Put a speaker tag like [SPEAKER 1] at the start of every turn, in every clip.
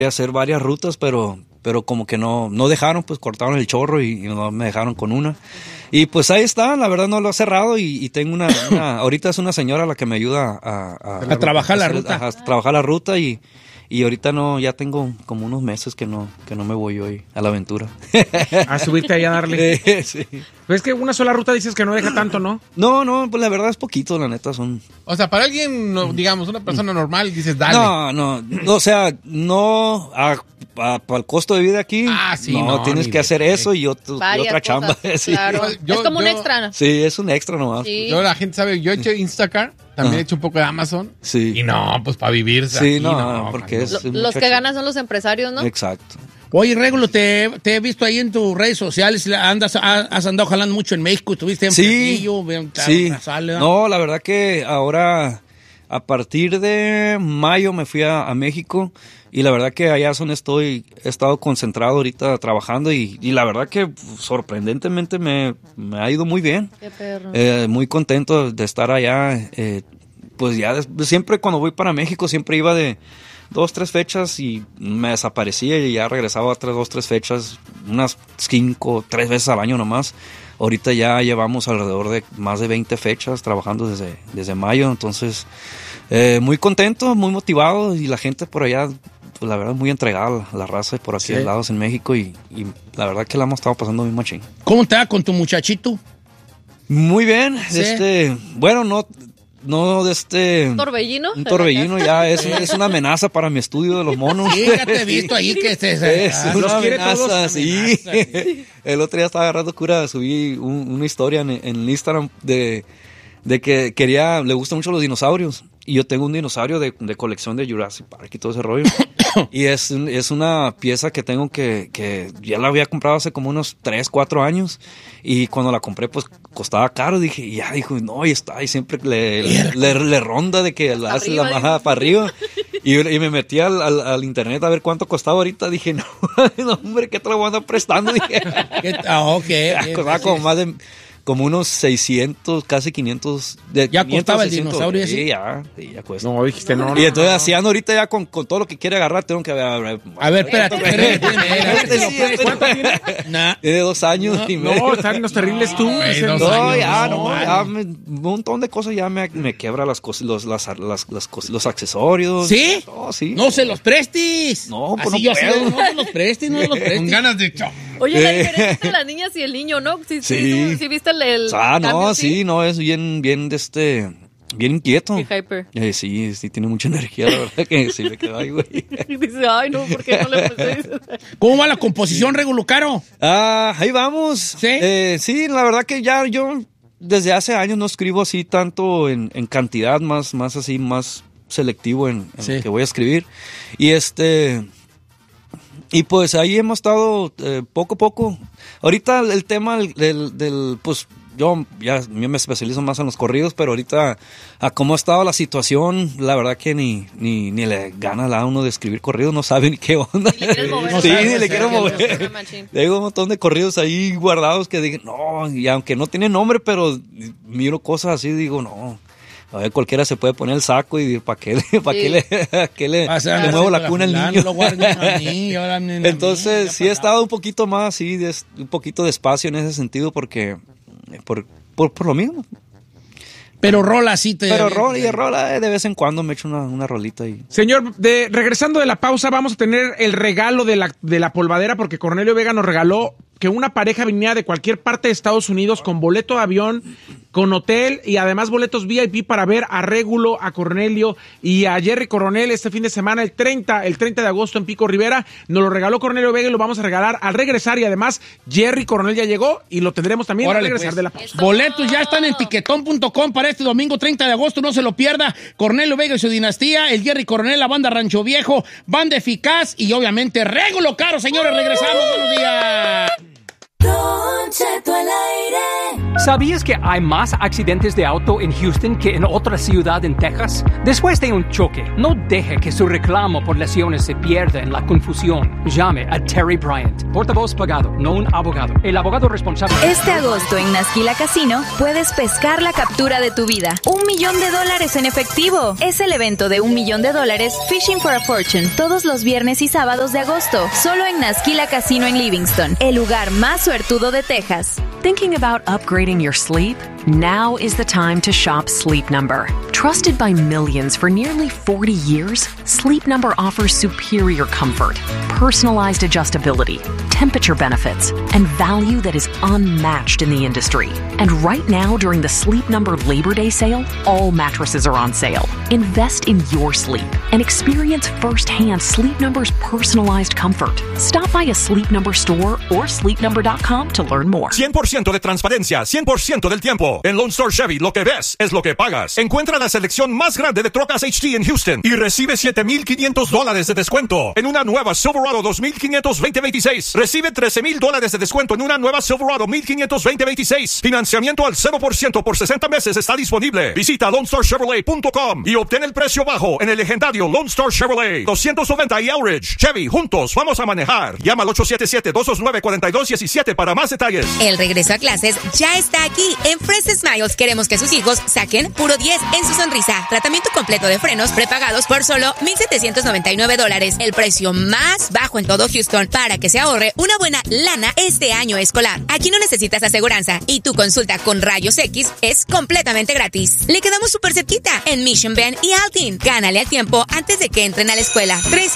[SPEAKER 1] hacer varias rutas, pero como que no dejaron, pues cortaron el chorro y no me dejaron con una. Y pues ahí está, la verdad no lo he cerrado y tengo una ahorita es una señora la que me ayuda a
[SPEAKER 2] trabajar la ruta.
[SPEAKER 1] A trabajar la ruta y ahorita no, ya tengo como unos meses que no me voy hoy a la aventura.
[SPEAKER 3] A subirte ahí a darle.
[SPEAKER 1] Sí.
[SPEAKER 3] Pues es que una sola ruta dices que no deja tanto, ¿no?
[SPEAKER 1] No, pues la verdad es poquito, la neta son.
[SPEAKER 2] O sea, para alguien, digamos, una persona normal, dices, dale.
[SPEAKER 1] No, o sea, no para el costo de vida aquí.
[SPEAKER 2] Sí,
[SPEAKER 1] no, tienes que hacer eso y otra chamba. Sí.
[SPEAKER 4] Claro. Es como un extra, ¿no?
[SPEAKER 1] Sí, es un extra nomás.
[SPEAKER 4] Sí.
[SPEAKER 2] La gente sabe, yo he hecho Instacart, también he hecho un poco de Amazon.
[SPEAKER 1] Sí.
[SPEAKER 2] Y no, pues para vivir.
[SPEAKER 1] Sí,
[SPEAKER 2] aquí,
[SPEAKER 1] no, porque es
[SPEAKER 4] los que ganan son los empresarios, ¿no?
[SPEAKER 1] Exacto.
[SPEAKER 2] Oye, Regulo, te he visto ahí en tus redes sociales, has andado jalando mucho en México, estuviste en Fresnillo,
[SPEAKER 1] sí. No, la verdad que ahora, a partir de mayo me fui a México y la verdad que allá es donde he estado concentrado ahorita trabajando y la verdad que sorprendentemente me ha ido muy bien.
[SPEAKER 4] Qué perro.
[SPEAKER 1] Muy contento de estar allá, pues ya siempre cuando voy para México siempre iba de 2-3 fechas y me desaparecía y ya regresaba otras 2-3 fechas, unas 5-3 veces al año nomás. Ahorita ya llevamos alrededor de más de 20 fechas trabajando desde mayo, entonces muy contento, muy motivado y la gente por allá, pues la verdad muy entregada la raza por aquí al lado en México y la verdad que la hemos estado pasando muy machín.
[SPEAKER 2] ¿Cómo te va con tu muchachito?
[SPEAKER 1] Muy bien,
[SPEAKER 2] ¿Sí?
[SPEAKER 1] Bueno, no
[SPEAKER 4] ¿Un torbellino?
[SPEAKER 1] Un torbellino ya es una amenaza para mi estudio de los monos.
[SPEAKER 2] Sí, ya te he visto ahí que
[SPEAKER 1] es una amenaza, sí.
[SPEAKER 2] Sí.
[SPEAKER 1] El otro día estaba agarrando cura, subí una historia en Instagram de que le gustan mucho los dinosaurios y yo tengo un dinosaurio de colección de Jurassic Park y todo ese rollo. Y es una pieza que tengo que ya la había comprado hace como unos 3-4 años y cuando la compré pues costaba caro, dije, y ya dijo, no, y está, y siempre le ronda de que la hace la majada para arriba y me metí al internet a ver cuánto costaba ahorita, dije, no, hombre, ¿qué te lo voy a andar prestando? Dije, costaba como más de como unos 600, casi 500.
[SPEAKER 2] ¿Ya costaba el dinosaurio ese?
[SPEAKER 1] Sí, ya cuesta.
[SPEAKER 3] No, dijiste no.
[SPEAKER 1] Y entonces así ando ahorita ya con todo lo que quiere agarrar, tengo que ver.
[SPEAKER 2] A ver, espérate.
[SPEAKER 3] ¿Cuánto tiene?
[SPEAKER 1] Tiene 2 años y medio.
[SPEAKER 3] No, están los terribles tú.
[SPEAKER 1] Un montón de cosas ya me quiebra las cosas, los accesorios.
[SPEAKER 2] ¿Sí?
[SPEAKER 1] No, sí.
[SPEAKER 2] No se los prestes.
[SPEAKER 1] No, pues
[SPEAKER 2] así
[SPEAKER 1] no
[SPEAKER 2] puedo.
[SPEAKER 1] puedo.
[SPEAKER 2] No se los prestes.
[SPEAKER 5] Con ganas de
[SPEAKER 4] Oye, la diferencia entre las niñas y el niño, ¿no? Sí, viste el cambio,
[SPEAKER 1] no, sí, no, es bien bien inquieto.
[SPEAKER 4] Y hyper.
[SPEAKER 1] Sí, tiene mucha energía, la verdad que sí le queda ahí, güey.
[SPEAKER 4] Y dice, ay, no, ¿por qué no le puse?
[SPEAKER 2] ¿Cómo va la composición, Regulo Caro?
[SPEAKER 1] Ahí vamos.
[SPEAKER 2] ¿Sí?
[SPEAKER 1] Sí, la verdad que ya yo desde hace años no escribo así tanto en cantidad, más así, más selectivo en lo que voy a escribir. Y pues ahí hemos estado poco a poco. Ahorita el tema del pues yo me especializo más en los corridos, pero ahorita a cómo ha estado la situación, la verdad que ni le gana a uno de escribir corridos, no sabe ni qué onda. Ni le quiero mover. Tengo un montón de corridos ahí guardados que digo, no, y aunque no tiene nombre, pero miro cosas así, digo, no. A ver, cualquiera se puede poner el saco y ¿para qué le muevo la cuna al niño? Entonces, sí he estado un poquito más, sí, un poquito despacio en ese sentido porque por lo mismo.
[SPEAKER 2] Pero rola sí te...
[SPEAKER 1] Pero rola de vez en cuando me echo una rolita ahí.
[SPEAKER 3] Señor, regresando de la pausa, vamos a tener el regalo de la polvadera porque Cornelio Vega nos regaló que una pareja viniera de cualquier parte de Estados Unidos con boleto de avión, con hotel y además boletos VIP para ver a Régulo, a Cornelio y a Jerry Coronel este fin de semana, el 30 de agosto en Pico Rivera. Nos lo regaló Cornelio Vega y lo vamos a regalar al regresar y además Jerry Coronel ya llegó y lo tendremos también al regresar de la pausa.
[SPEAKER 2] Boletos ya están en tiquetón.com para este domingo 30 de agosto, no se lo pierda. Cornelio Vega y su dinastía, el Jerry Coronel, la banda Rancho Viejo, banda Eficaz y obviamente Régulo Caro, señores, regresamos, buenos días.
[SPEAKER 6] Don Cheto al aire.
[SPEAKER 5] ¿Sabías que hay más accidentes de auto en Houston que en otra ciudad en Texas? Después de un choque, no deje que su reclamo por lesiones se pierda en la confusión. Llame a Terry Bryant, portavoz pagado, no un abogado. El abogado responsable.
[SPEAKER 6] Este agosto en Nasquila Casino puedes pescar la captura de tu vida. $1 millón en efectivo. Es el evento de $1 millón Fishing for a Fortune todos los viernes y sábados de agosto. Solo en Nasquila Casino en Livingston, el lugar más suertudo de Texas.
[SPEAKER 7] Thinking about upgrading your sleep? Now is the time to shop Sleep Number. Trusted by millions for nearly 40 years, Sleep Number offers superior comfort, personalized adjustability, temperature benefits, and value that is unmatched in the industry. And right now, during the Sleep Number Labor Day sale, all mattresses are on sale. Invest in your sleep and experience firsthand Sleep Number's personalized comfort. Stop by a Sleep Number store or sleepnumber.com to learn more.
[SPEAKER 8] 100% de transparencia, 100% del tiempo. En Lone Star Chevy, lo que ves es lo que pagas. Encuentra la selección más grande de trocas HT en Houston y recibe $7,500 de descuento en una nueva Silverado 2500 2026. Recibe $13,000 de descuento en una nueva Silverado 1500 2026. Financiamiento al 0% por 60 meses está disponible. Visita LoneStarChevrolet.com y obtén el precio bajo en el legendario Lone Star Chevrolet 290 y Elridge. Chevy, juntos vamos a manejar. Llama al 877-229-4217 para más detalles.
[SPEAKER 9] El regreso a clases ya está aquí. En Fresh Smiles queremos que sus hijos saquen puro 10 en su sonrisa. Tratamiento completo de frenos prepagados por solo $1,799. El precio más bajo en todo Houston para que se ahorre una buena lana este año escolar. Aquí no necesitas aseguranza y tu consulta con rayos X es completamente gratis. Le quedamos súper cerquita en Mission Bend y Altin. Gánale al tiempo antes de que entren a la escuela.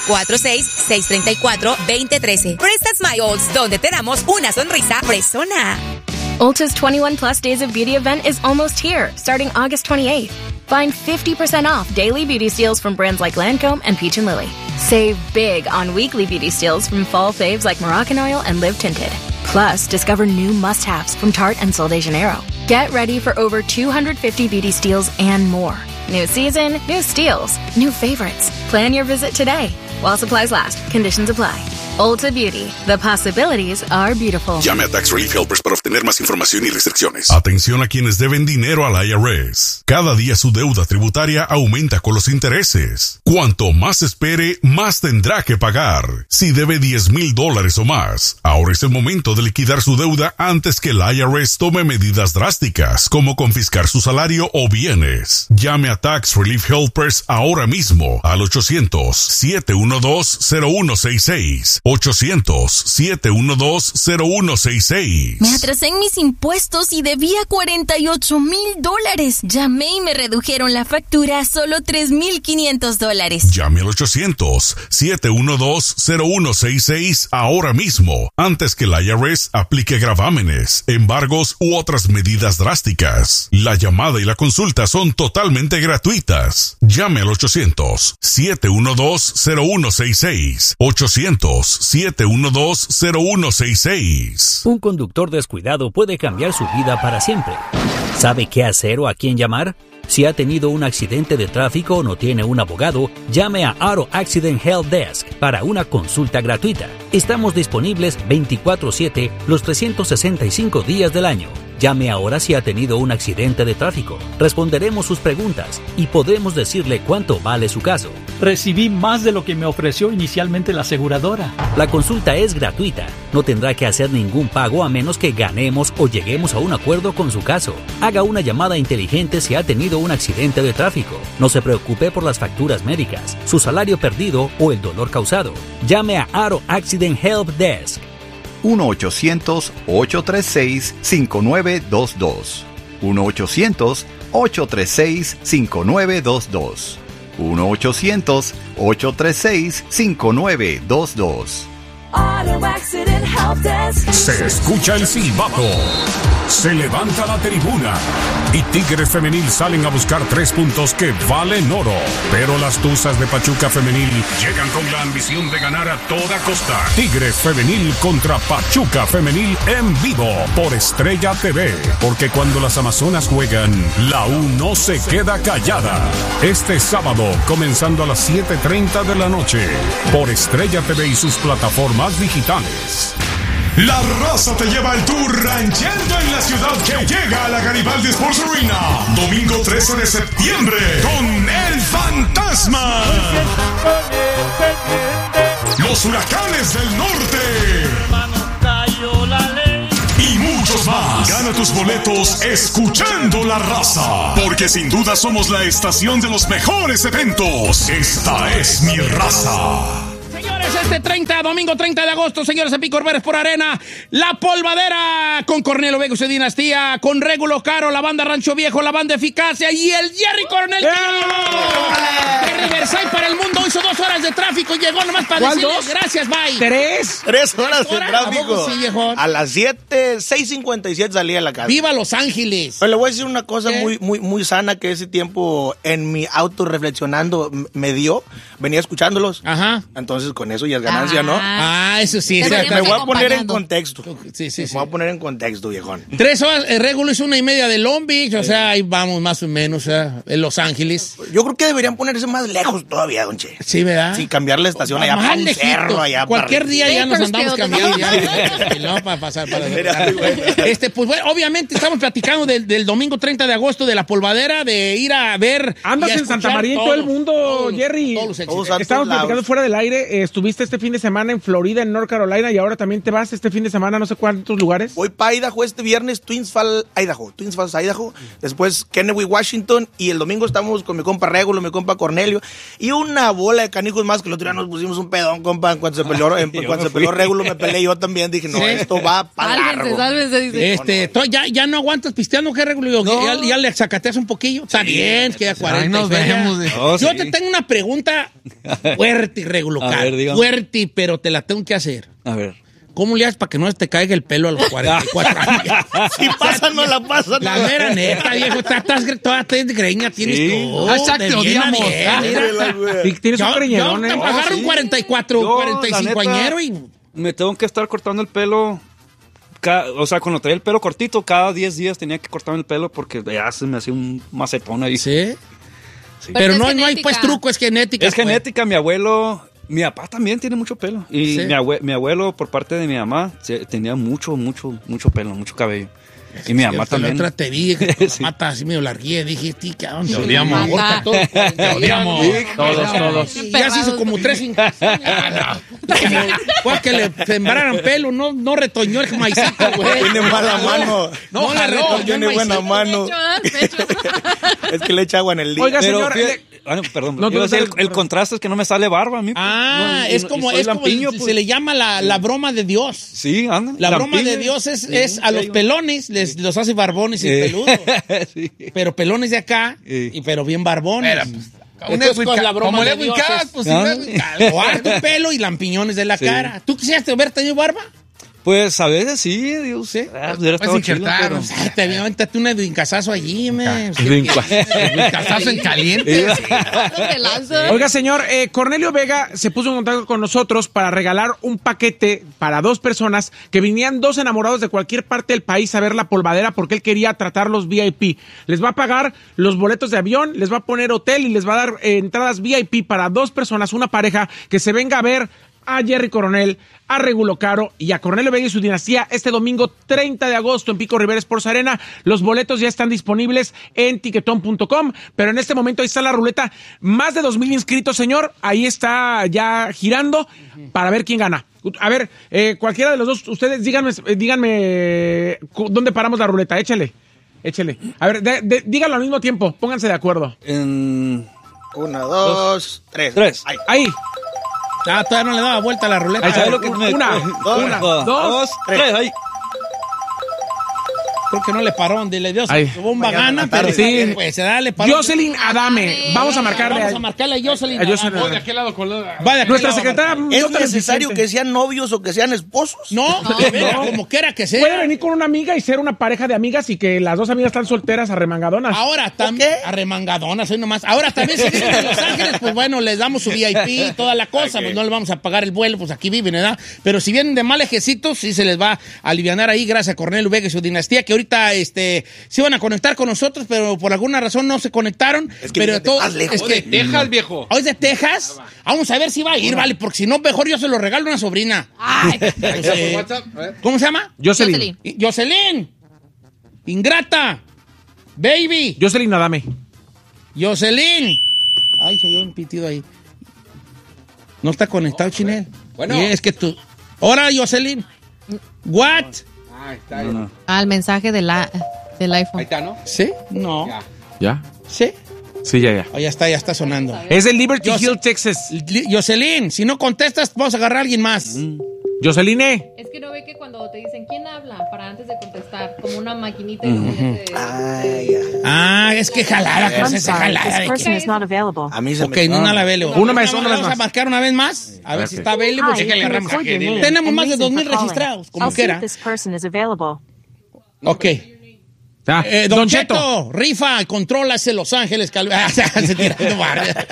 [SPEAKER 9] 346-634-2013. Fresh Smiles, donde te damos una sonrisa fresona.
[SPEAKER 10] Ulta's 21 Plus Days of Beauty event is almost here, starting August 28th. Find 50% off daily beauty steals from brands like Lancome and Peach & Lily. Save big on weekly beauty steals from fall faves like Moroccan Oil and Live Tinted. Plus, discover new must-haves from Tarte and Sol de Janeiro. Get ready for over 250 beauty steals and more. New season, new steals, new favorites. Plan your visit today. While supplies last, conditions apply. Ulta Beauty. The possibilities are beautiful.
[SPEAKER 11] Llame a Tax Relief Helpers para obtener más información y restricciones.
[SPEAKER 12] Atención a quienes deben dinero al IRS. Cada día su deuda tributaria aumenta con los intereses. Cuanto más espere, más tendrá que pagar. Si debe $10,000 o más, ahora es el momento de liquidar su deuda antes que el IRS tome medidas drásticas, como confiscar su salario o bienes. Llame a Tax Relief Helpers ahora mismo al 800-712-0166. 800-712-0166.
[SPEAKER 13] Me atrasé en mis impuestos y debía $48,000. Llamé y me redujeron la factura a solo $3,500.
[SPEAKER 12] Llame al 800-712-0166 ahora mismo, antes que el IRS aplique gravámenes, embargos u otras medidas drásticas. La llamada y la consulta son totalmente gratuitas. Llame al 800-712-0166. 800-712-0166.
[SPEAKER 14] Un conductor descuidado puede cambiar su vida para siempre. ¿Sabe qué hacer o a quién llamar? Si ha tenido un accidente de tráfico o no tiene un abogado, llame a Auto Accident Help Desk para una consulta gratuita. Estamos disponibles 24/7 los 365 días del año. Llame ahora si ha tenido un accidente de tráfico. Responderemos sus preguntas y podremos decirle cuánto vale su caso.
[SPEAKER 15] Recibí más de lo que me ofreció inicialmente la aseguradora.
[SPEAKER 14] La consulta es gratuita. No tendrá que hacer ningún pago a menos que ganemos o lleguemos a un acuerdo con su caso. Haga una llamada inteligente si ha tenido un accidente de tráfico. No se preocupe por las facturas médicas, su salario perdido o el dolor causado. Llame a Auto Accident Help Desk.
[SPEAKER 16] 1-800-836-5922. 1-800-836-5922. 1-800-836-5922.
[SPEAKER 17] Se escucha el silbato, se levanta la tribuna y Tigres Femenil salen a buscar 3 puntos que valen oro. Pero las Tuzas de Pachuca Femenil llegan con la ambición de ganar a toda costa. Tigres Femenil contra Pachuca Femenil en vivo por Estrella TV. Porque cuando las Amazonas juegan, la U no se queda callada. Este sábado, comenzando a las 7:30 de la noche, por Estrella TV y sus plataformas digitales. La raza te lleva el tour ranchando en la ciudad que llega a la Garibaldi Sports Arena. Domingo 13 de septiembre con El Fantasma. Los Huracanes del Norte. Y muchos más. Gana tus boletos escuchando La Raza. Porque sin duda somos la estación de los mejores eventos. Esta es mi raza.
[SPEAKER 2] Señores, domingo 30 de agosto, señores, en Pico Rivera por Arena, La Polvadera con Cornelio Vega y su dinastía, con Régulo Caro, la banda Rancho Viejo, la banda Eficacia y el Jerry Coronel de Riverside para el mundo. Hizo 2 horas de tráfico y llegó nomás para decirles gracias, bye.
[SPEAKER 16] 3 horas de tráfico.
[SPEAKER 2] Sí,
[SPEAKER 16] a las 6:57 salí de la casa.
[SPEAKER 2] ¡Viva Los Ángeles!
[SPEAKER 16] Pero le voy a decir una cosa muy sana que ese tiempo en mi auto reflexionando me dio. Venía escuchándolos.
[SPEAKER 2] Ajá.
[SPEAKER 16] Entonces con eso ya es ganancia, ¿no?
[SPEAKER 2] Eso sí.
[SPEAKER 16] Me voy a poner en contexto.
[SPEAKER 2] Sí.
[SPEAKER 16] Me voy a poner en contexto, viejón.
[SPEAKER 2] 3 horas, Régulo hizo 1:30 de Long Beach, o sea, ahí vamos más o menos, en Los Ángeles.
[SPEAKER 16] Yo creo que deberían ponerse más lejos todavía, don Che.
[SPEAKER 2] Sí, ¿verdad?
[SPEAKER 16] Sí, cambiar la estación allá para un cerro, allá
[SPEAKER 2] cualquier día ya nos andamos cambiando ya. No, para pasar para pues bueno, obviamente estamos platicando del domingo 30 de agosto de La Polvadera, de ir a ver.
[SPEAKER 3] Andas en Santa María y todo el mundo, Jerry. Estamos platicando fuera del aire. Estuviste este fin de semana en Florida, en North Carolina, y ahora también te vas este fin de semana, no sé cuántos lugares.
[SPEAKER 16] Voy para Idaho este viernes, Twins Falls, Idaho. Después Kennewick, Washington, y el domingo estamos con mi compa Régulo, mi compa Cornelio, y una bola de canijos más que el otro día nos pusimos un pedón, compa. En cuanto se peleó Régulo, me peleé yo también. Dije, no, esto va para largo.
[SPEAKER 4] Sálvense.
[SPEAKER 2] ¿Ya no aguantas pisteando, ¿qué, Régulo?
[SPEAKER 16] No.
[SPEAKER 2] ¿Ya le sacateas un poquillo? Está bien, queda 40.
[SPEAKER 18] Nos vemos.
[SPEAKER 2] Yo te tengo una pregunta fuerte, Régulo, fuerte, pero te la tengo que hacer.
[SPEAKER 1] A ver.
[SPEAKER 2] ¿Cómo le haces para que no te caiga el pelo a los 44 años?
[SPEAKER 16] Si pasa, no la pasa.
[SPEAKER 2] La mera neta, viejo. Toda de greña tienes todo.
[SPEAKER 18] Exacto, te odiamos.
[SPEAKER 3] Tienes un greñerón,
[SPEAKER 2] Te pagaron 45 añero y...
[SPEAKER 1] Me tengo que estar cortando el pelo... O sea, cuando traía el pelo cortito, cada 10 días tenía que cortarme el pelo porque ya se me hacía un macetón ahí.
[SPEAKER 2] ¿Sí? Pero no hay pues truco, es genética.
[SPEAKER 1] Es genética, mi abuelo... Mi papá también tiene mucho pelo. Y mi abuelo, por parte de mi mamá, tenía mucho pelo, mucho cabello. Y mi mamá también.
[SPEAKER 2] La otra te vi, mata así medio larguía. Dije, tica,
[SPEAKER 18] te odiamos. Te odiamos.
[SPEAKER 2] Todos. Ya se hizo como 3 Fue que le sembraran pelo, no retoñó el maicito, güey.
[SPEAKER 16] Tiene mala mano.
[SPEAKER 2] No la retoñó.
[SPEAKER 16] Tiene buena mano. Es que le echa agua en el día.
[SPEAKER 3] Oiga, señor.
[SPEAKER 1] Perdón. El contraste es que no me sale barba a mí.
[SPEAKER 2] Es como se le llama la broma de Dios.
[SPEAKER 1] Sí, anda.
[SPEAKER 2] La broma de Dios es a los pelones los hace barbones y peludos. Sí. Pero pelones de acá, pero bien barbones.
[SPEAKER 18] Como le ubicas, pues
[SPEAKER 2] o harto pelo y lampiñones de la cara. ¿Tú quisieras haber tenido barba?
[SPEAKER 1] Pues a veces sí, Dios.
[SPEAKER 2] ¿Sí?
[SPEAKER 1] Hubiera estado chido, pero...
[SPEAKER 2] Te avéntate un vincazazo allí, man.
[SPEAKER 18] Vincazazo en caliente.
[SPEAKER 3] Oiga, señor, Cornelio Vega se puso en contacto con nosotros para regalar un paquete para 2 personas que vinieran 2 enamorados de cualquier parte del país a ver La Polvadera porque él quería tratarlos VIP. Les va a pagar los boletos de avión, les va a poner hotel y les va a dar entradas VIP para 2 personas, una pareja que se venga a ver a Jerry Coronel, a Régulo Caro y a Cornelio Vega y su dinastía este domingo 30 de agosto en Pico Rivera Sports Arena. Los boletos ya están disponibles en tiquetón.com, pero en este momento ahí está la ruleta. Más de 2,000 inscritos, señor. Ahí está ya girando para ver quién gana. A ver, cualquiera de los dos, ustedes díganme dónde paramos la ruleta. Échale. A ver, díganlo al mismo tiempo. Pónganse de acuerdo.
[SPEAKER 16] 1, 2, 3.
[SPEAKER 3] Ahí.
[SPEAKER 2] Todavía no le daba vuelta a la ruleta.
[SPEAKER 3] Una, 2, 3.
[SPEAKER 1] Ahí.
[SPEAKER 2] Creo que no le paró, dile Dios. Bomba gana, pero
[SPEAKER 3] sí.
[SPEAKER 2] Pues, dale, paró.
[SPEAKER 3] Jocelyn Adame. Vamos a marcarle
[SPEAKER 2] a Jocelyn Adame.
[SPEAKER 18] ¿De qué lado?
[SPEAKER 3] Nuestra secretaria.
[SPEAKER 16] ¿Es necesario que sean novios o que sean esposos?
[SPEAKER 2] No, como quiera que sea.
[SPEAKER 3] Puede venir con una amiga y ser una pareja de amigas y que las 2 amigas están solteras arremangadonas.
[SPEAKER 2] Ahora también. Arremangadonas, hoy nomás. Ahora también si vienen de Los Ángeles, pues bueno, les damos su VIP y toda la cosa. Pues no les vamos a pagar el vuelo, pues aquí viven, ¿verdad? Pero si vienen de mal ejecitos, sí se les va a alivianar ahí, gracias a Cornelio Vega y su dinastía, que ahorita ahorita se iban a conectar con nosotros, pero por alguna razón no se conectaron.
[SPEAKER 16] Es que
[SPEAKER 2] pero
[SPEAKER 16] todo, lejos.
[SPEAKER 2] Es que,
[SPEAKER 18] de Texas, viejo.
[SPEAKER 2] ¿Es de Texas? Vamos a ver si va a ir, vale, porque si no, mejor yo se lo regalo a una sobrina.
[SPEAKER 4] Ay,
[SPEAKER 2] ¿Cómo se llama?
[SPEAKER 3] Jocelyn.
[SPEAKER 2] Jocelyn. Ingrata. Baby.
[SPEAKER 3] Jocelyn Adame.
[SPEAKER 2] Jocelyn. Ay, se vio un pitido ahí. No está conectado, Chinel.
[SPEAKER 18] Bueno.
[SPEAKER 2] Y es que tú... Ahora, Jocelyn. What?
[SPEAKER 18] Ah, está ahí. No.
[SPEAKER 4] el mensaje del iPhone.
[SPEAKER 18] Ahí está, ¿no?
[SPEAKER 2] ¿Sí? No.
[SPEAKER 3] ¿Ya?
[SPEAKER 2] ¿Sí?
[SPEAKER 3] Sí, ya.
[SPEAKER 2] Oh, ya está sonando.
[SPEAKER 3] Es el Liberty Hill, Texas.
[SPEAKER 2] Jocelyn, si no contestas, vamos a agarrar a alguien más.
[SPEAKER 3] Jocelyn.
[SPEAKER 4] Es que no ve que cuando te dicen quién habla para antes de contestar, como una maquinita y
[SPEAKER 2] es que jalada, jalada.
[SPEAKER 16] A mí se
[SPEAKER 2] Ok, no la veo.
[SPEAKER 3] Una vez
[SPEAKER 2] Vamos a
[SPEAKER 3] más.
[SPEAKER 2] marcar una vez más. A ver si está available. Pues que le agarramos. Tenemos más de 2,000 registrados, como quiera. Ok. Don Cheto, rifa, contrólase Los Ángeles. Se tirando barra.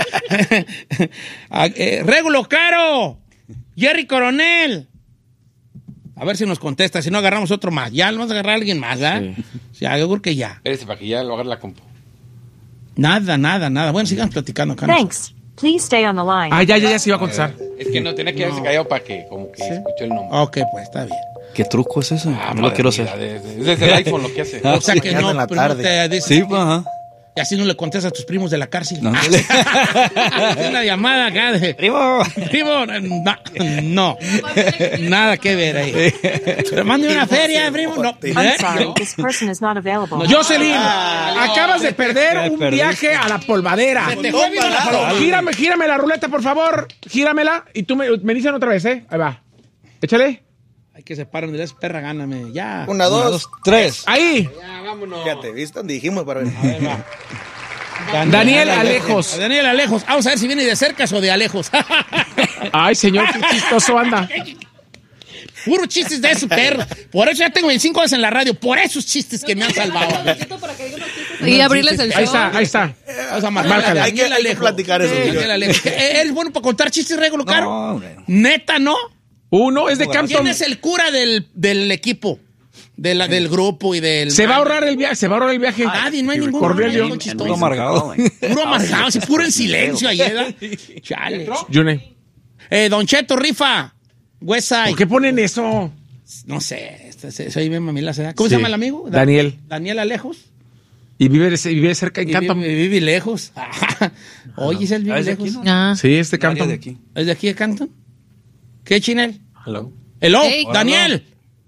[SPEAKER 2] Régulo Caro. Jerry Coronel. A ver si nos contesta, si no agarramos otro más. Ya vamos a agarrar a alguien más, ¿verdad? Sí. Yo creo que ya.
[SPEAKER 18] Espérese para que ya lo agarre la compu.
[SPEAKER 2] Nada. Bueno, sigamos platicando acá.
[SPEAKER 19] Thanks. Please stay on the line.
[SPEAKER 3] Ya se iba a contestar.
[SPEAKER 18] Es que no, tenía que haberse callado para que como que escuchó el nombre.
[SPEAKER 2] Ok, pues está bien.
[SPEAKER 1] ¿Qué truco es ese? No lo quiero hacer.
[SPEAKER 18] Es desde el iPhone lo que hace.
[SPEAKER 2] O sea que no,
[SPEAKER 16] en la
[SPEAKER 2] pero no
[SPEAKER 16] tarde.
[SPEAKER 2] te dice.
[SPEAKER 1] Sí, pues, ajá.
[SPEAKER 2] Y así no le contestas a tus primos de la cárcel.
[SPEAKER 1] No.
[SPEAKER 2] Una llamada acá de... Primo, no. Nada que ver ahí. Pero mande una feria, primo. No.
[SPEAKER 19] I'm sorry, this person is not available.
[SPEAKER 3] Jocelyn, acabas de perder un viaje a la polvadera.
[SPEAKER 2] Se te fue bien la paloma.
[SPEAKER 3] Gírame la ruleta, por favor. Gíramela y tú me dicen otra vez, ¿eh? Ahí va. Échale.
[SPEAKER 2] Hay que separar de esa perra, gáname. Ya.
[SPEAKER 16] 1, 2,
[SPEAKER 1] 3.
[SPEAKER 3] Ahí.
[SPEAKER 18] Ya, vámonos.
[SPEAKER 16] Fíjate, ¿viste? Donde dijimos para ver.
[SPEAKER 3] Daniel Alejos.
[SPEAKER 2] Daniel Alejos. Vamos a ver si viene de cerca o de Alejos.
[SPEAKER 3] Ay, señor, qué chistoso anda.
[SPEAKER 2] Puro chistes de esos perros. Por eso ya tengo 25 años en la radio. Por esos chistes que me han salvado.
[SPEAKER 4] Y abrirles el show.
[SPEAKER 3] Ahí está.
[SPEAKER 2] Vamos a marcarle.
[SPEAKER 16] Hay que platicar eso.
[SPEAKER 2] Daniel Alejos. ¿Eres bueno para contar chistes, Régulo Caro? Neta, ¿no?
[SPEAKER 3] Uno es de Campton.
[SPEAKER 2] ¿Quién es el cura del equipo? Del grupo y del...
[SPEAKER 3] Se va a ahorrar el viaje.
[SPEAKER 2] Nadie, no hay ningún...
[SPEAKER 3] Cornelio.
[SPEAKER 1] Puro amargado.
[SPEAKER 2] Puro amargado, sí, puro en silencio ahí, ¿verdad? Chale.
[SPEAKER 3] June.
[SPEAKER 2] Don Cheto, rifa. Westside.
[SPEAKER 3] ¿Por qué ponen eso?
[SPEAKER 2] No sé, soy bien mamila. ¿Cómo se llama el amigo?
[SPEAKER 3] Daniel.
[SPEAKER 2] Daniel Alejos.
[SPEAKER 3] Y vive cerca en Campton.
[SPEAKER 2] Vive lejos. Oye, ¿es el vive lejos?
[SPEAKER 3] Sí, es de Campton.
[SPEAKER 2] ¿Es de aquí de Campton? ¿Qué, Chinel?
[SPEAKER 1] Hello.
[SPEAKER 2] Hey, Daniel.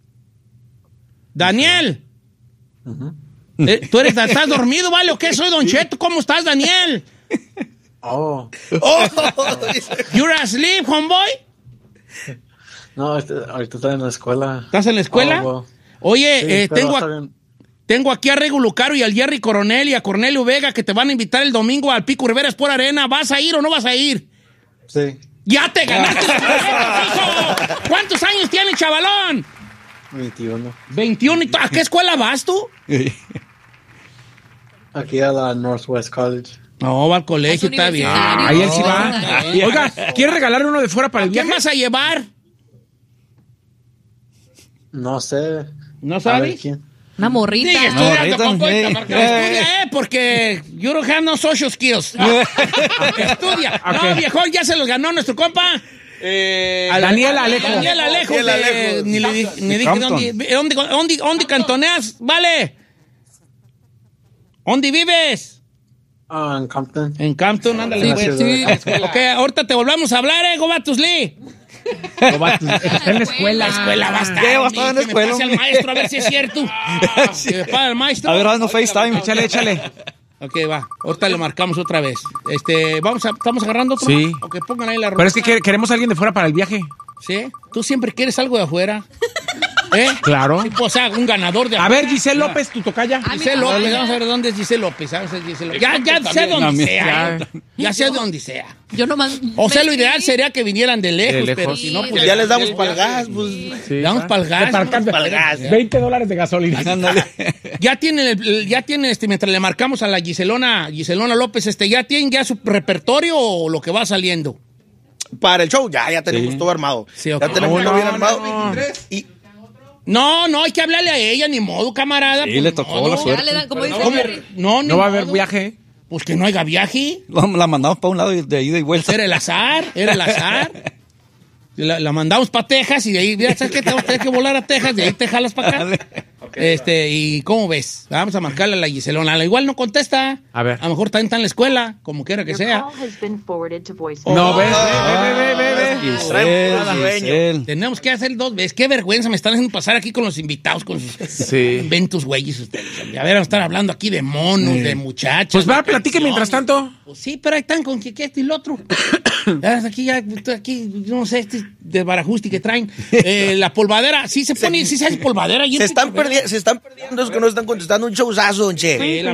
[SPEAKER 2] Daniel. ¿Tú estás dormido, vale? ¿O qué? Soy Don Cheto. ¿Cómo estás, Daniel? ¿You're asleep, homeboy?
[SPEAKER 20] No, ahorita estoy en la escuela.
[SPEAKER 2] ¿Estás en la escuela? Oye,
[SPEAKER 20] sí,
[SPEAKER 2] tengo aquí a Régulo Caro y al Jerry Coronel y a Cornelio Vega que te van a invitar el domingo al Pico Rivera Sport Arena. ¿Vas a ir o no vas a ir?
[SPEAKER 20] Sí.
[SPEAKER 2] ¡Ya te ganaste los boletos, hijo! ¿Cuántos años tiene, chavalón?
[SPEAKER 20] 21.
[SPEAKER 2] 21. ¿A qué escuela vas tú?
[SPEAKER 20] Aquí a la Northwest College.
[SPEAKER 2] No, va al colegio, está bien.
[SPEAKER 3] Ahí él sí va. Oiga, ¿quiere regalarle uno de fuera para el viaje?
[SPEAKER 2] ¿Qué vas a llevar?
[SPEAKER 20] No sé.
[SPEAKER 2] ¿No sabes?
[SPEAKER 4] Una morrita.
[SPEAKER 2] Sí, estudia, porque you don't have no social skills. Estudia.
[SPEAKER 3] Okay.
[SPEAKER 2] No, viejo, ya se los ganó nuestro compa.
[SPEAKER 3] Daniel Alejo.
[SPEAKER 2] Daniel Alejo. Ni dije dónde cantoneas, vale. ¿Dónde vives?
[SPEAKER 20] En Compton.
[SPEAKER 2] En Compton, ándale.
[SPEAKER 20] Sí.
[SPEAKER 2] Ok, ahorita te volvamos a hablar, Go Batus Lee.
[SPEAKER 3] Está en la escuela.
[SPEAKER 2] La escuela va a estar.
[SPEAKER 1] ¿Qué? Va a estar en la escuela.
[SPEAKER 2] Que me pase al maestro a ver si es cierto.
[SPEAKER 1] Sí.
[SPEAKER 2] Que me pase al maestro.
[SPEAKER 1] A ver, haznos FaceTime.
[SPEAKER 3] Échale.
[SPEAKER 2] Ok, va. Ahorita lo marcamos otra vez. ¿Estamos agarrando otro?
[SPEAKER 3] Sí.
[SPEAKER 2] Ok, pongan ahí la ropa.
[SPEAKER 3] Pero es que queremos a alguien de fuera para el viaje.
[SPEAKER 2] ¿Sí? Tú siempre quieres algo de afuera. ¿Eh?
[SPEAKER 3] Claro.
[SPEAKER 2] Sí, pues, o sea, un ganador de
[SPEAKER 3] A
[SPEAKER 2] afuera.
[SPEAKER 3] ver, Giselle López, tu tocaya.
[SPEAKER 2] Giselle López, vamos a ver dónde es Giselle López. ¿Sabes? Ya sé dónde sea. Ya sé dónde sea.
[SPEAKER 4] Yo nomás.
[SPEAKER 2] O sea, lo ideal sería que vinieran de lejos, pero si no, pues
[SPEAKER 16] ya les damos para el gas. Pues.
[SPEAKER 2] Sí, damos para el gas.
[SPEAKER 16] Para el gas.
[SPEAKER 3] $20 de gasolina.
[SPEAKER 2] Ya tiene, mientras le marcamos a la Giselona López, ¿ya tienen ya su repertorio o lo que va saliendo?
[SPEAKER 16] Para el show, ya tenemos todo armado.
[SPEAKER 2] Sí, okay.
[SPEAKER 16] Ya tenemos todo bien armado.
[SPEAKER 2] No, hay que hablarle a ella, ni modo, camarada.
[SPEAKER 1] Sí,
[SPEAKER 2] pues,
[SPEAKER 1] le tocó la suerte.
[SPEAKER 4] Ya le dan, como dice
[SPEAKER 2] ¿Cómo?
[SPEAKER 4] Jerry.
[SPEAKER 3] No va a haber viaje.
[SPEAKER 2] Pues que no haya viaje.
[SPEAKER 1] La mandamos para un lado y de ida y vuelta.
[SPEAKER 2] Era el azar. La mandamos para Texas y de ahí, mira, ¿sabes qué? Tenemos que volar a Texas, de ahí te jalas para acá. ¿Y cómo ves? Vamos a marcarle a la Giselona. A la igual no contesta.
[SPEAKER 3] A ver.
[SPEAKER 2] A lo mejor también está en la escuela, como quiera que sea.
[SPEAKER 3] No, ve.
[SPEAKER 1] Giselle.
[SPEAKER 2] Tenemos que hacer 2 veces. Qué vergüenza me están haciendo pasar aquí con los invitados, con sus inventos, güeyes. Ustedes. A ver, vamos a estar hablando aquí de monos, de muchachos.
[SPEAKER 3] Pues va, platique mientras tanto.
[SPEAKER 2] Pues sí, pero ahí están con que este y el otro. Aquí, no sé, este de Barajusti que traen. La polvadera, sí se pone, sí se hace polvadera.
[SPEAKER 16] Se están perdiendo, es que no están contestando un showzazo, don Che.
[SPEAKER 2] Sí, la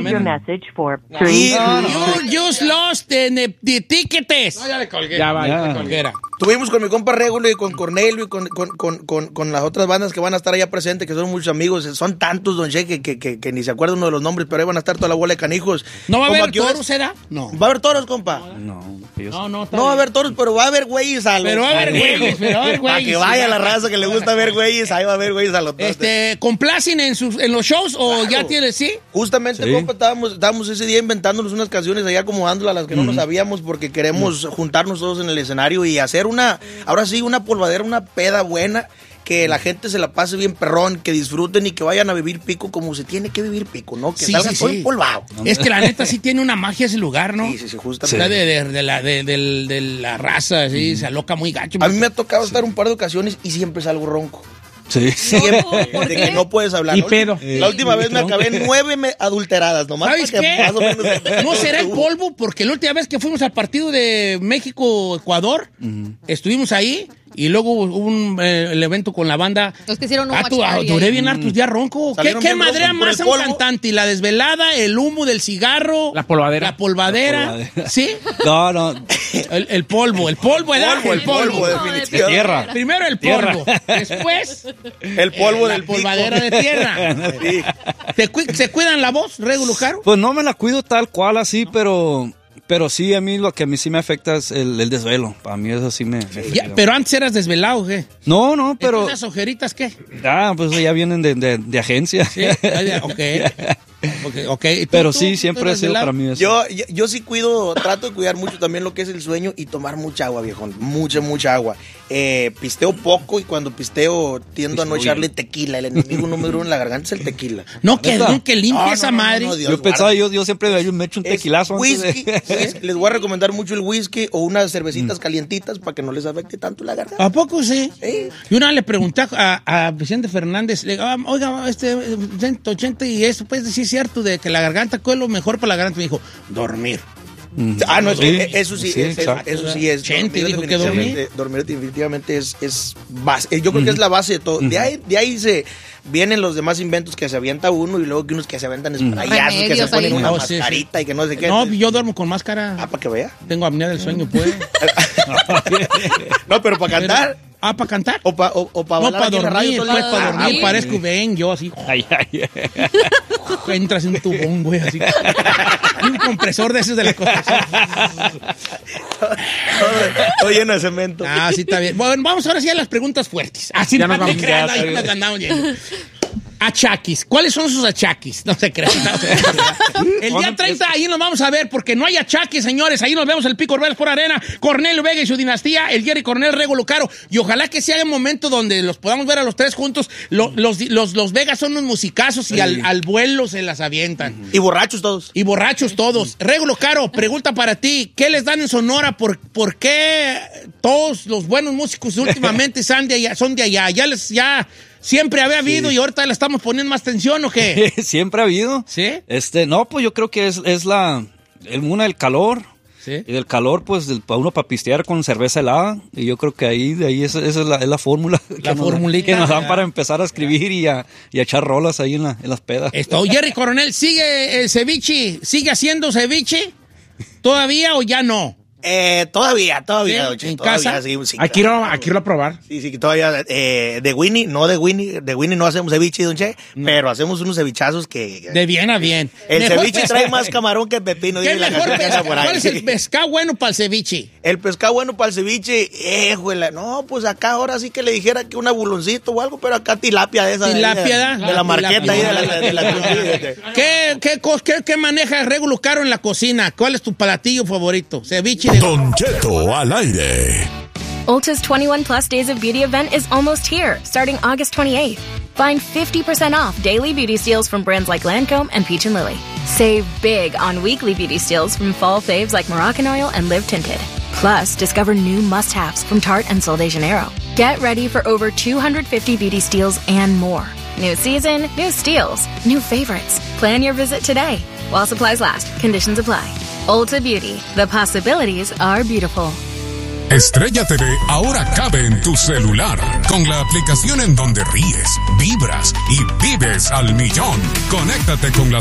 [SPEAKER 2] You just lost the tickets.
[SPEAKER 18] No, ya le colgué.
[SPEAKER 2] Ya va.
[SPEAKER 16] Tuvimos con mi compa Régulo y con Cornelio y con las otras bandas que van a estar allá presentes, que son muchos amigos. Son tantos, don Che, que ni se acuerda uno de los nombres, pero ahí van a estar toda la bola de canijos.
[SPEAKER 2] ¿No va a haber toros, será? No.
[SPEAKER 16] ¿Va a haber toros, compa?
[SPEAKER 2] No
[SPEAKER 16] va a haber toros, pero va a haber güeyes a los...
[SPEAKER 2] Pero va a haber güeyes.
[SPEAKER 16] Para que vaya la raza que le gusta ver güeyes, ahí va a haber güeyes a los...
[SPEAKER 2] ¿Complacen en los shows o ya tienes, sí?
[SPEAKER 16] Justamente, compa, estábamos ese día inventándonos unas canciones allá acomodándolas a las que no nos sabíamos porque queremos juntarnos todos en el escenario y hacer una polvadera, una peda buena, que la gente se la pase bien perrón, que disfruten y que vayan a vivir pico como se tiene que vivir pico, ¿no? Que salgan todo empolvado.
[SPEAKER 2] Es que la neta sí tiene una magia ese lugar, ¿no?
[SPEAKER 16] Sí, justamente.
[SPEAKER 2] De la raza, sí, se aloca muy gacho.
[SPEAKER 16] A mí me ha tocado estar un par de ocasiones y siempre salgo ronco.
[SPEAKER 1] Sí.
[SPEAKER 16] Siempre, de que no puedes hablar.
[SPEAKER 3] Y pedo.
[SPEAKER 16] La última vez me acabé 9 adulteradas, nomás.
[SPEAKER 2] ¿Sabes qué?
[SPEAKER 16] Más o menos
[SPEAKER 2] ¿No será el polvo? Porque la última vez que fuimos al partido de México-Ecuador, estuvimos ahí y luego hubo el evento con la banda.
[SPEAKER 4] Los que hicieron un watch party
[SPEAKER 2] duré
[SPEAKER 4] ahí.
[SPEAKER 2] bien hartos días ronco. ¿Qué madrea más a un cantante? ¿La desvelada, el humo del cigarro?
[SPEAKER 3] La polvadera.
[SPEAKER 2] La polvadera. ¿Sí?
[SPEAKER 1] No.
[SPEAKER 2] El polvo, ¿verdad?
[SPEAKER 16] El polvo, definitivamente.
[SPEAKER 1] Tierra.
[SPEAKER 2] Primero el polvo, después
[SPEAKER 16] el polvo
[SPEAKER 2] la
[SPEAKER 16] del
[SPEAKER 2] polvadera de tierra.
[SPEAKER 16] Sí.
[SPEAKER 2] ¿Se cuidan la voz, Régulo Caro?
[SPEAKER 1] Pues no me la cuido tal cual así, pero sí, a mí lo que a mí sí me afecta es el desvelo. Para mí eso sí me afecta.
[SPEAKER 2] Pero antes eras desvelado, ¿qué?
[SPEAKER 1] No, pero...
[SPEAKER 2] ¿Esas ojeritas qué?
[SPEAKER 1] Pues ya vienen de agencia.
[SPEAKER 2] Sí, ok.
[SPEAKER 1] Pero sí, siempre ha sido para mí eso.
[SPEAKER 16] Yo sí trato de cuidar mucho también lo que es el sueño y tomar mucha agua, viejón. Mucha agua. Pisteo poco y cuando pisteo tiendo a no echarle tequila. El enemigo número 1 en la garganta es el tequila.
[SPEAKER 2] No, que limpie esa madre.
[SPEAKER 1] Yo pensaba, yo siempre me echo un tequilazo.
[SPEAKER 16] Whisky, les voy a recomendar mucho el whisky o unas cervecitas calientitas para que no les afecte tanto la garganta.
[SPEAKER 2] ¿A poco sí? Y una le pregunté a Vicente Fernández, oiga, 180 y eso, pues sí es cierto, de que la garganta, ¿cuál es lo mejor para la garganta? Me dijo, dormir.
[SPEAKER 16] No, eso sí es.
[SPEAKER 2] Chente dijo que dormir.
[SPEAKER 16] Dormir definitivamente es base. Yo creo que es la base de todo. De ahí se vienen los demás inventos que se avienta uno y luego que unos que se aventan sprayazos, que se ponen una mascarita y que no sé qué.
[SPEAKER 2] No, yo duermo con máscara.
[SPEAKER 16] Para que vea.
[SPEAKER 2] Tengo apnea del sueño, pues.
[SPEAKER 16] No, pero para cantar.
[SPEAKER 2] ¿Para cantar?
[SPEAKER 16] O para
[SPEAKER 2] bailar aquí en la radio. No, para dormir, parezco Ben, yo así. Entras en un tubón, güey, así. Un compresor de esos de la construcción.
[SPEAKER 16] Todo lleno de cemento.
[SPEAKER 2] Sí, está bien. Bueno, vamos ahora sí a las preguntas fuertes. Así
[SPEAKER 3] ya nos vamos.
[SPEAKER 2] Andamos llenos. Achaquis. ¿Cuáles son sus achaquis? No se crean. El día 30 ahí nos vamos a ver porque no hay achaques, señores. Ahí nos vemos el Pico Orbeles por Arena. Cornelio Vega y su dinastía. El Jerry Coronel, Régulo Caro. Y ojalá que sea un momento donde los podamos ver a los tres juntos. Los Vegas son unos musicazos y al vuelo se las avientan.
[SPEAKER 16] Y borrachos todos.
[SPEAKER 2] Régulo Caro, pregunta para ti. ¿Qué les dan en Sonora? ¿Por qué todos los buenos músicos últimamente son de allá? Ya siempre había habido y ahorita le estamos poniendo más tensión, ¿o qué?
[SPEAKER 1] Siempre ha habido.
[SPEAKER 2] ¿Sí?
[SPEAKER 1] No, pues yo creo que es una del calor.
[SPEAKER 2] ¿Sí?
[SPEAKER 1] Y del calor, pues, uno para pistear con cerveza helada. Y yo creo que ahí esa es la fórmula que nos dan para empezar a escribir y a echar rolas ahí en las pedas.
[SPEAKER 2] Jerry Coronel, ¿sigue el ceviche? ¿Sigue haciendo ceviche? ¿Todavía o ya no?
[SPEAKER 16] Todavía,
[SPEAKER 2] ¿Sí?
[SPEAKER 16] Don
[SPEAKER 2] ¿En
[SPEAKER 16] Cheto,
[SPEAKER 2] casa?
[SPEAKER 16] todavía, sí,
[SPEAKER 3] Hay que irlo a probar.
[SPEAKER 16] Sí, todavía, de Winnie no hacemos ceviche, Don Che, pero hacemos unos cevichazos que...
[SPEAKER 2] De bien a bien.
[SPEAKER 16] El
[SPEAKER 2] Mejor
[SPEAKER 16] ceviche trae más camarón que pepino.
[SPEAKER 2] ¿Qué
[SPEAKER 16] dice la
[SPEAKER 2] mejor
[SPEAKER 16] canción que anda por ahí.
[SPEAKER 2] ¿Cuál es el pescado bueno para el ceviche?
[SPEAKER 16] El pescado bueno para el ceviche, no, pues acá ahora sí que le dijera que un abuloncito o algo, pero acá tilapia de esa.
[SPEAKER 2] Tilapia,
[SPEAKER 16] de la marqueta ahí, de la
[SPEAKER 2] ¿Qué maneja Regulo Caro en la cocina? ¿Cuál es tu platillo favorito? Ceviche de...
[SPEAKER 17] Don Cheto al aire.
[SPEAKER 10] Ulta's 21 Plus Days of Beauty event is almost here, starting August 28th. Find 50% off daily beauty steals from brands like Lancome and Peach & Lily. Save big on weekly beauty steals from fall faves like Moroccan Oil and Live Tinted. Plus, discover new must-haves from Tarte and Sol de Janeiro. Get ready for over 250 beauty steals and more. New season, new steals, new favorites. Plan your visit today. While supplies last, conditions apply. Ulta Beauty, the possibilities are beautiful.
[SPEAKER 17] Estrella TV ahora cabe en tu celular con la aplicación en donde ríes, vibras y vives al millón. Conéctate con las